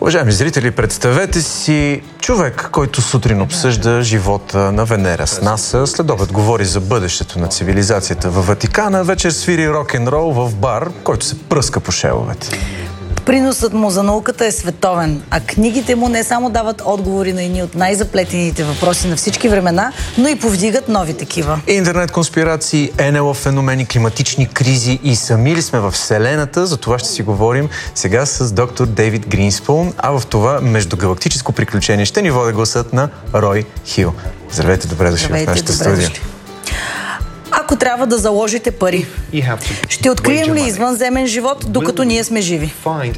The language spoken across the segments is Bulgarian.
Уважаеми зрители, представете си човек, който сутрин обсъжда живота на Венера с НАСА, след обед говори за бъдещето на цивилизацията във Ватикана, вечер свири рок-н-рол в бар, който се пръска по шеловете. Приносът му за науката е световен, а книгите му не само дават отговори на едни от най-заплетените въпроси на всички времена, но и повдигат нови такива. Интернет конспирации, НЛО феномени, климатични кризи и сами ли сме в Вселената, за това ще си говорим сега с доктор Дейвид Гринспун, а в това междугалактическо приключение ще ни води гласът на Рой Хил. Здравейте, добре дошли в нашата студия. Ако трябва да заложите пари, ще открием ли извънземен живот, докато ние сме живи? Oh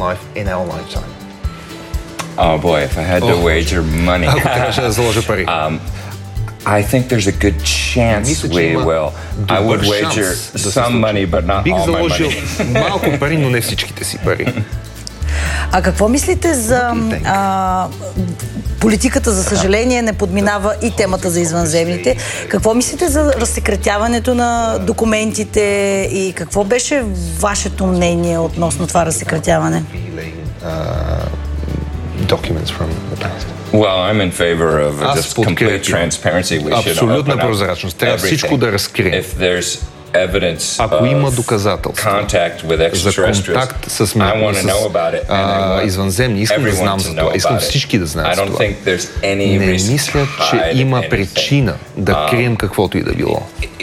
boy, if I had to wager money. Ако трябваше да заложа пари. I think there's a good chance we will. I would wager some money, but not all my money. Бих заложил малко пари, но не всичките си пари. А какво мислите за политиката, за съжаление, не подминава и темата за извънземните? Какво мислите за разсекретяването на документите и какво беше вашето мнение относно това разсекретяване? Well, I'm in favor of just complete transparency. We should абсолютна прозрачност. Трябва всичко да разкрием. Ако има доказателства за контакт с извънземни, искам да знам за това. Искам всички да знаят за това. Не мисля, че има причина да крием каквото и да било.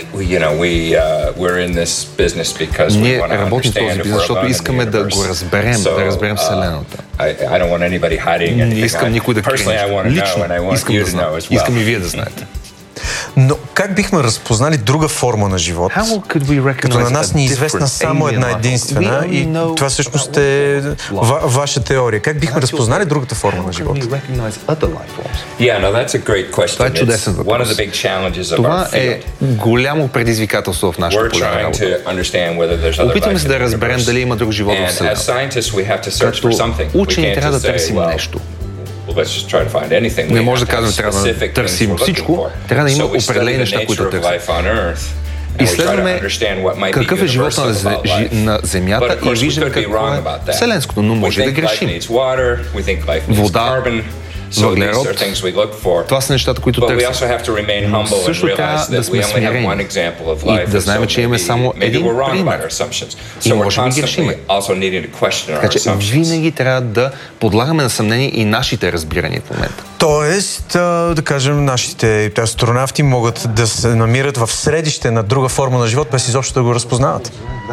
Ние работим в този бизнес, защото искаме да го разберем, да разберем Вселената. Не искам никой да крие. Лично искам да знам. Искам и вие да знаете. Но как бихме разпознали друга форма на живот, като на нас ни е известна само една единствена и това всъщност е ваша теория? Как бихме разпознали другата форма на живот? Това е чудесен въпрос. Това е голямо предизвикателство в нашата поляна работа. Опитваме се да разберем дали има друг живот в Вселената. Като учени трябва да търсим нещо. Не може да казваме, трябва да търсим всичко, трябва да има определени неща, които търсим. Изследваме какъв е живот на Земята и виждаме какво е Вселенското, но може да грешим. Вода, въглерод, това са нещата, които търсим. Но също трябва да сме смирени и да знаем, че имаме само един пример. И може би грешим. Така че винаги трябва да подлагаме на съмнение и нашите разбирания в момента. Тоест, да кажем, нашите астронавти могат да се намират в средище на друга форма на живот, без изобщо да го разпознават.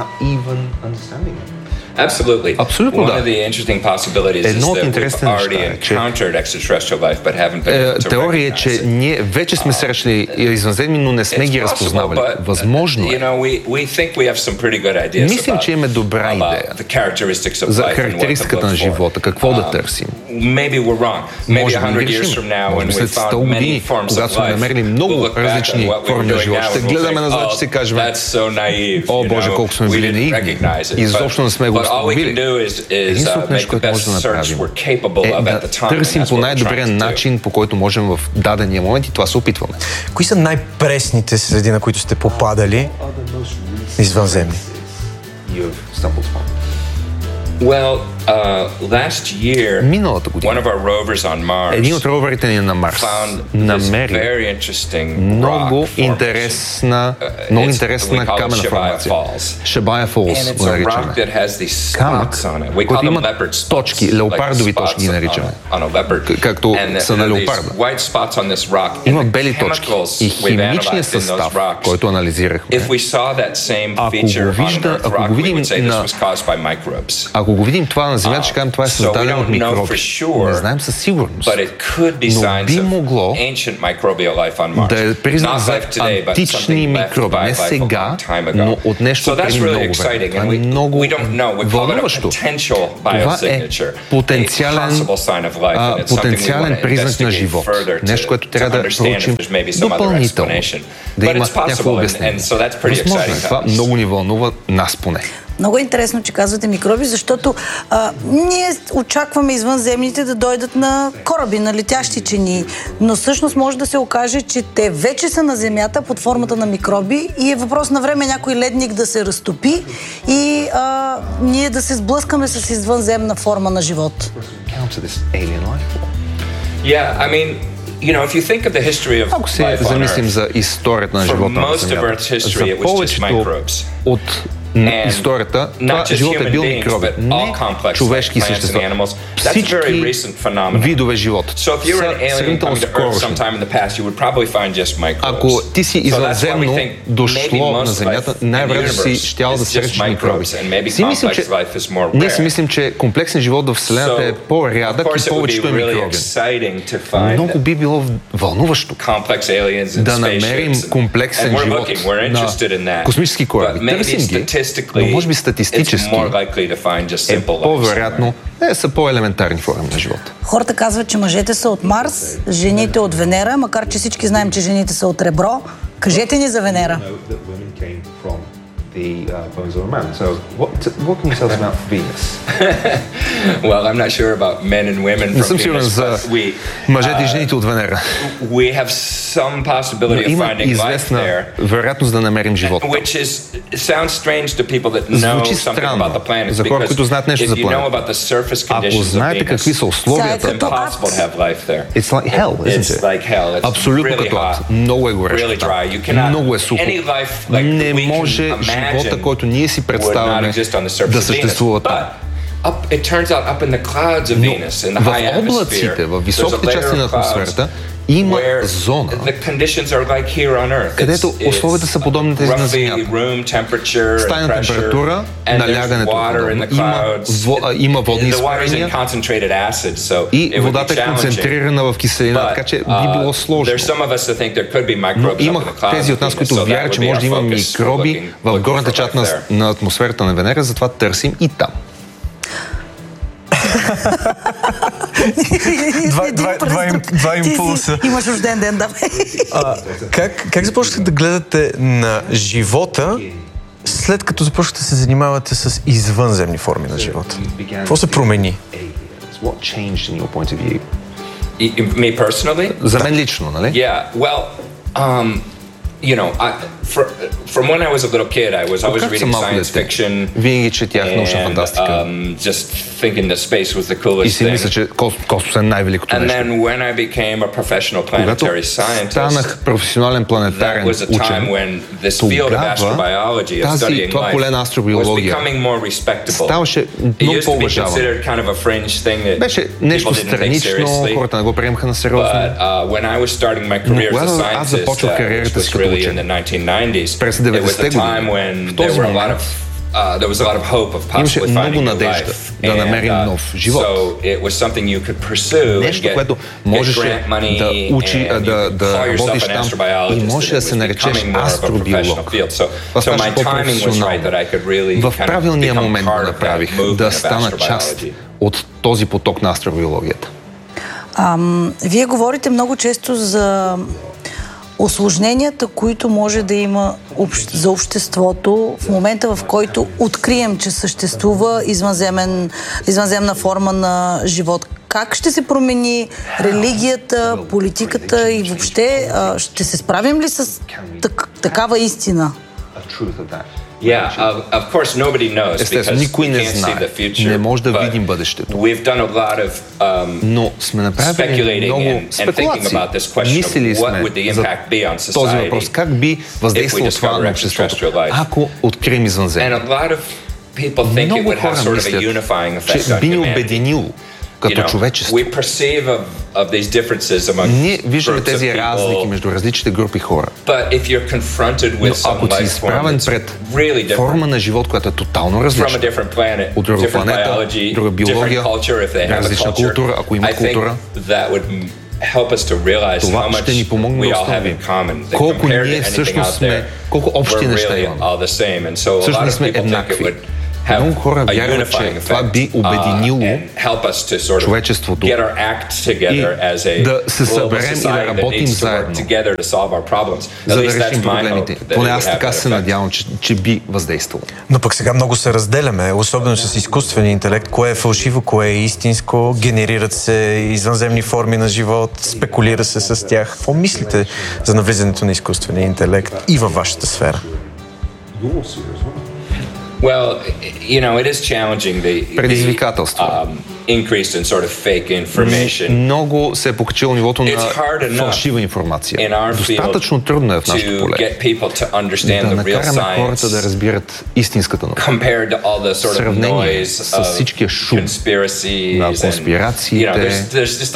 Абсолютно да. Едно от интересните неща е, че теория е, че ние вече сме срещали извънземни, но не сме ги разпознавали. Възможно е. Мислим, че имаме добра идея за характеристиката на живота, какво да търсим. Може би грешим. Може би след 100 години, когато сме намерили много различни форми на живота, ще гледаме назад, че си кажем: о, Боже, колко сме били наивни. Изобщо не сме го единственото нещо, което може да направим, е да търсим по най-добрия начин, по който можем в дадения момент, и това се опитваме. Кои са най-пресните среди, на които сте попадали извънземни? Миналата година един от роверите ни на Марс намери много интересна каменна формация. Шабая Фолс го наричаме. Камък, който има точки, леопардови точки ги наричаме, както са на леопарда. Има бели точки и химичният състав, който анализирахме, ако го видим това на Земята, ще кажем, това е създадено от микроби. Не знаем със сигурност, но би могло да е признак за антични микроби. Не сега, но от нещо преди много време. Това е много вълнуващо. Това е потенциален признак на живот. Нещо, което трябва да проучим допълнително. Да има някакво обяснение. Възможно е. Това много ни вълнува, нас поне. Много е интересно, че казвате микроби, защото ние очакваме извънземните да дойдат на кораби, на летящи чини, но всъщност може да се окаже, че те вече са на Земята под формата на микроби и е въпрос на време някой ледник да се разтопи и ние да се сблъскаме с извънземна форма на живот. Ако се замислим за историята на живота на Земята, за повечето от историята, това живот е бил микроби, не човешки същества. Всички видове живот са сравнително скорошни. Ако ти си извънземно дошло на Земята, най-вероятно си щял да срещаш микроби. Ние си мислим, че комплексният живот в Вселената е по-рядък и повечето е микробен. Много би било вълнуващо да намерим комплексен живот на космически кораби. Търсим ги, но може би статистически е по-вероятно са по-елементарни форми на живота. Хората казват, че мъжете са от Марс, жените от Венера, макар че всички знаем, че жените са от Ребро. Кажете ни за Венера. The bones of a man. So, what can you tell us about Venus? Well, I'm not sure about men and women from Venus, but мъжете и жените от Венера. We have some possibility of finding life there. Вероятност да намерим живот. Which sounds strange to people that know something about the planet. За хора, които знаят нещо за планета. Ако знаете какви са условията, it's like hell, isn't it? Абсолютно като ад. Много е горещо. Много е сухо. Не може живота, който ние си представяме да съществува там. Но в облаците, в високите части на атмосферата, има зона, където условията са подобни на тези на Земята. Стайна температура, налягането има водни изпарения и водата е концентрирана в киселина, така че би било сложно. Но има тези от нас, които вярват, че може да има микроби в горната част на атмосферата на Венера, затова търсим и там. Два импулса. Имаш рожден ден, да. Как започнахте да гледате на живота, след като започнахте да се занимавате с извънземни форми на живота? Какво се промени? За мен лично, нали? You know, from when I was a little kid, I was always reading science fiction and just thinking that space was the coolest thing. And then when I became a professional planetary scientist, that was a time when this field of astrobiology, of studying life, was becoming more respectable. It used to be considered kind of a fringe thing that people didn't take seriously. But when I was starting my career as a scientist, which was really in the 1990s, it was the time when there was a lot of hope of possibly finding new life. So it was something you could pursue and get grant money and call yourself an astrobiologist, and it was becoming more of a professional field. So my timing was right that I could really kind of become part of that movement of astrobiology. От този поток на астробиологията. Вие говорите много често за усложненията, които може да има за обществото в момента, в който открием, че съществува извънземна форма на живот. Как ще се промени религията, политиката и въобще ще се справим ли с такава истина? Of course, nobody knows because никой не знае. Не може да видим бъдещето. Но сме направили много спекулации. Мислили сме за този въпрос. Как би въздействало това на обществото, ако открием извънземно? Много хора мислят, че би ни обединило като човечество. Ние виждаме тези разлики между различните групи хора. Но ако си изправен пред форма на живот, която е тотално различна, от друга планета, друга биология, различна култура, ако има култура, това ще ни помогне да установим колко ние всъщност сме, колко общи неща имаме. Всъщност сме еднакви. Много хора вярват, че това би обединило човечеството и да се съберем и да работим заедно, за да решим проблемите. Поне аз така се надявам, че би въздействало. Но пък сега много се разделяме, особено с изкуствения интелект. Кое е фалшиво, кое е истинско, генерират се извънземни форми на живот, спекулира се с тях. Какво мислите за навлизането на изкуствения интелект и във вашата сфера? Well, you know, it is challenging. Предизвикателство. increased in sort of fake information. Много се е покачило нивото на фалшива информация. Достатъчно трудно е в нашото поле да накараме хората да разбират истинската наука. В сравнение с всичкия шум на конспирациите,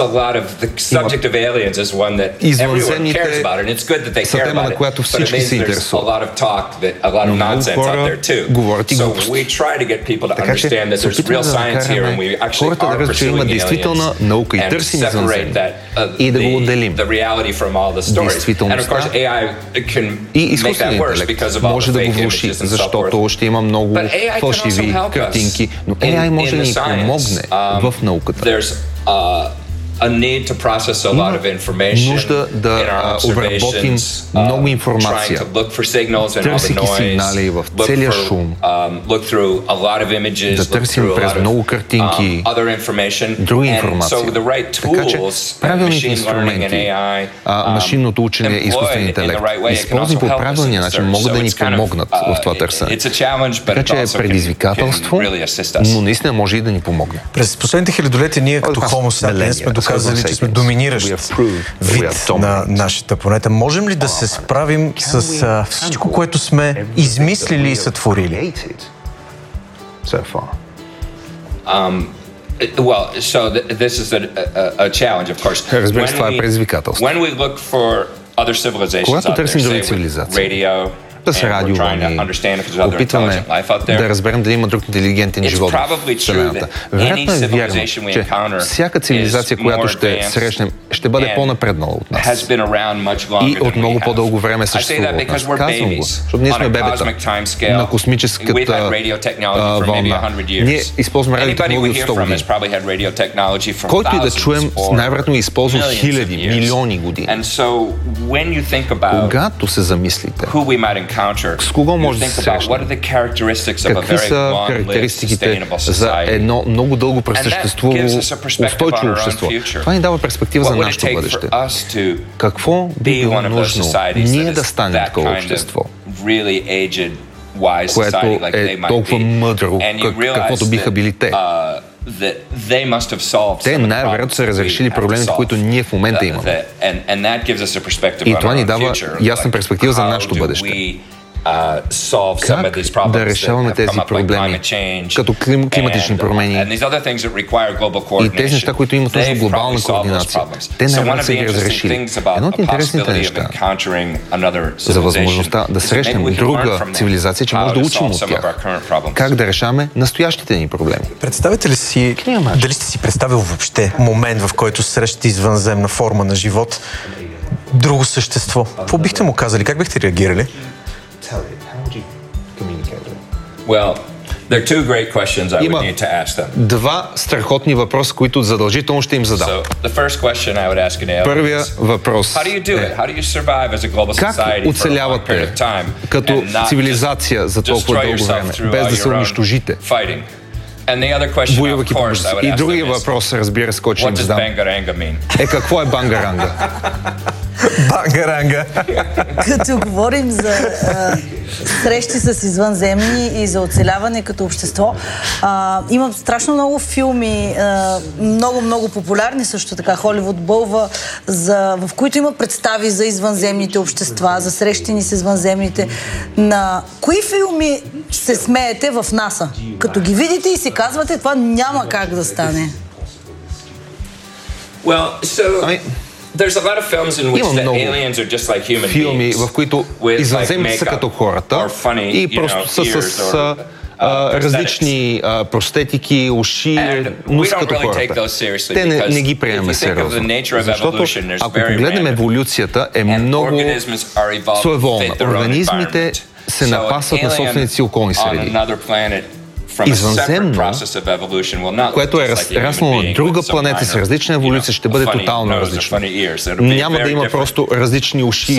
извънземните са тема, на която всички се интересуват. Но много хора говорят и глупости. Така че се опитваме да накараме хората да разберат, че има действителна наука и търсим извънземни и да го отделим. Действителността и изкуственият интелект може да го влоши, защото ще има много фалшиви картинки, но AI може да ни помогне в науката. Има нужда да обработим много информация, търсейки сигнали в целия шум, да търсим през много картинки друга информация. Така че правилните инструменти, машинното учене и изкуствен интелект, използвани по правилния начин, могат да ни помогнат в това търсене. Така че е предизвикателство, но наистина може и да ни помогне. През последните хилядолетия ние като Homo sapiens сме доказали, че сме доминиращ вид на нашата планета. Можем ли да се справим с всичко, което сме измислили и сътворили? Разбира се, това е предизвикателство. Когато търсим други цивилизации, с радиовълни, опитваме да разберем дали има друг интелигентен живот в Вселената. Вероятно е вярно, че всяка цивилизация, която ще срещнем, ще бъде по-напреднала от нас. И от много по-дълго време съществува от нас. Казвам го, защото ние сме бебета на космическата вълна. Ние използваме радиотехнологии от 100 години. Който и да чуем, най-вероятно е използван хиляди, милиони години. Когато се замислите, с кого може да се срещне? Какви са характеристиките за едно много дълго пресъществувало устойчиво общество? Това ни дава перспектива за нашето бъдеще. Какво би било нужно ние да станем такова общество, което е толкова мъдро, каквото биха били те? Те най-вероятно са разрешили проблемите, които ние в момента имаме. И това ни дава ясна перспектива за нашето бъдеще. Как да решаваме тези проблеми, като климатични промени и тези неща, които имат нужда глобална координация. Те най-вероятно са ги разрешили. Едно от интересните неща за възможността да срещнем друга цивилизация, че може да учим от тях. Как да решаваме настоящите ни проблеми. Представете ли си, дали сте си представил въобще момент, в който срещате извънземна форма на живот, друго същество? Какво бихте му казали? Как бихте реагирали? Има два страхотни въпроса, които задължително ще им задам. Първия въпрос е: как оцелявате като цивилизация за толкова дълго време, без да се унищожите, воювайки помежду си? И другия въпрос, разбира се, който ще им задам, е: какво е бангаранга? Бангаранга. Като говорим за срещи с извънземни и за оцеляване като общество, има страшно много филми, много популярни също така. Холивуд бълва, в които има представи за извънземните общества, за срещи ни с извънземните. На кои филми се смеете в НАСА? Като ги видите и си казвате, това няма как да стане. Има много филми, в които извънземните са като хората и просто са с различни простетики, уши, но са като хората. Те не ги приемаме сериозно. Защото ако погледнем еволюцията, е много своеволна. Организмите се напасват на собствените си околни среди. Извънземно, което е разраснало на друга планета с различна еволюция, ще бъде тотално различно. Няма да има просто различни уши